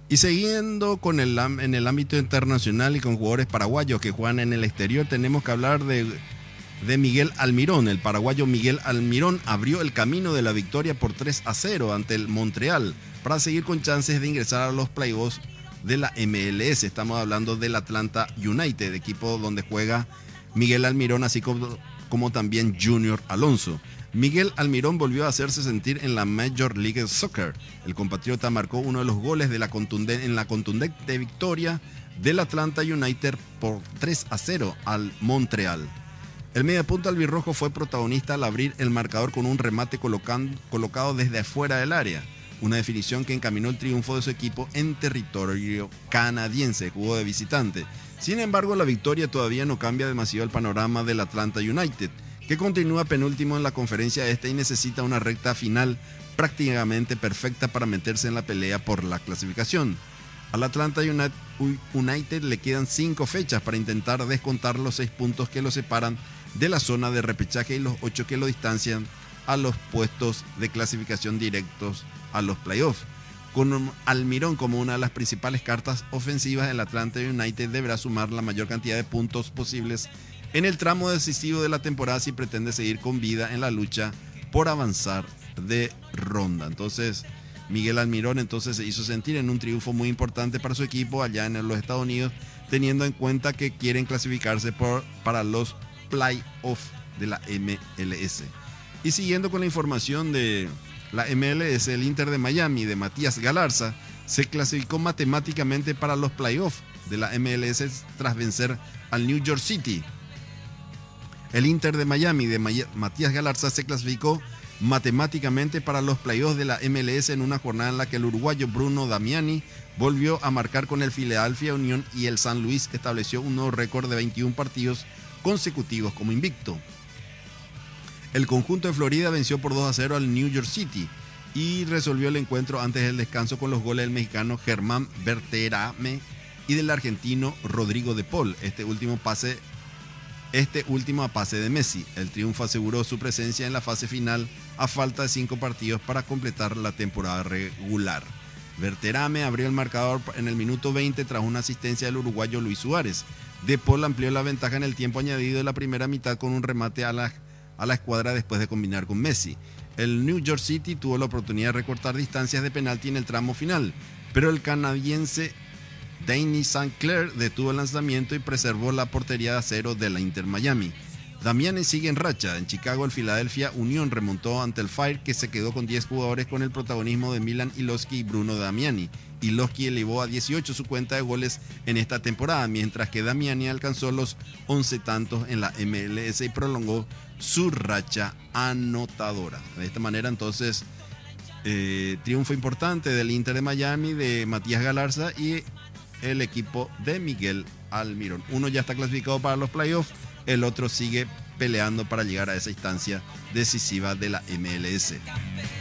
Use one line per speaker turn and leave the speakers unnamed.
Y siguiendo con en el ámbito internacional y con jugadores paraguayos que juegan en el exterior, tenemos que hablar de Miguel Almirón. El paraguayo Miguel Almirón abrió el camino de la victoria por 3-0 ante el Montreal para seguir con chances de ingresar a los playoffs de la MLS. Estamos hablando del Atlanta United, equipo donde juega Miguel Almirón, así como también Junior Alonso. Miguel Almirón volvió a hacerse sentir en la Major League Soccer. El compatriota marcó uno de los goles en la contundente victoria del Atlanta United por 3-0 al Montreal. El mediapunta albirrojo fue protagonista al abrir el marcador con un remate colocado desde afuera del área. Una definición que encaminó el triunfo de su equipo en territorio canadiense, jugó de visitante. Sin embargo, la victoria todavía no cambia demasiado el panorama del Atlanta United, que continúa penúltimo en la conferencia este y necesita una recta final prácticamente perfecta para meterse en la pelea por la clasificación. Al Atlanta United le quedan 5 fechas para intentar descontar los 6 puntos que lo separan de la zona de repechaje y los 8 que lo distancian a los puestos de clasificación directos a los playoffs. Con Almirón como una de las principales cartas ofensivas, el Atlanta United deberá sumar la mayor cantidad de puntos posibles en el tramo decisivo de la temporada si pretende seguir con vida en la lucha por avanzar de ronda. Entonces, Miguel Almirón se hizo sentir en un triunfo muy importante para su equipo allá en los Estados Unidos, teniendo en cuenta que quieren clasificarse para los playoffs de la MLS. Y siguiendo con la información de la MLS, el Inter de Miami de Matías Galarza se clasificó matemáticamente para los playoffs de la MLS tras vencer al New York City. El Inter de Miami de Matías Galarza se clasificó matemáticamente para los playoffs de la MLS en una jornada en la que el uruguayo Bruno Damiani volvió a marcar con el Philadelphia Union y el San Luis estableció un nuevo récord de 21 partidos consecutivos como invicto. El conjunto de Florida venció por 2-0 al New York City y resolvió el encuentro antes del descanso con los goles del mexicano Germán Berterame y del argentino Rodrigo de Paul. Este último a pase de Messi. El triunfo aseguró su presencia en la fase final a falta de 5 partidos para completar la temporada regular. Berterame abrió el marcador en el minuto 20 tras una asistencia del uruguayo Luis Suárez. De Paul amplió la ventaja en el tiempo añadido de la primera mitad con un remate a la escuadra después de combinar con Messi. El New York City tuvo la oportunidad de recortar distancias de penalti en el tramo final, pero el canadiense Danny St. Clair detuvo el lanzamiento y preservó la portería de acero de la Inter Miami. Damiani sigue en racha. En Chicago, el Philadelphia Union remontó ante el Fire, que se quedó con 10 jugadores con el protagonismo de Milan Ilowski y Bruno Damiani. Ilowski elevó a 18 su cuenta de goles en esta temporada, mientras que Damiani alcanzó los 11 tantos en la MLS y prolongó su racha anotadora. De esta manera, entonces, triunfo importante del Inter de Miami, de Matías Galarza y el equipo de Miguel Almirón. Uno ya está clasificado para los playoffs, el otro sigue peleando para llegar a esa instancia decisiva de la MLS.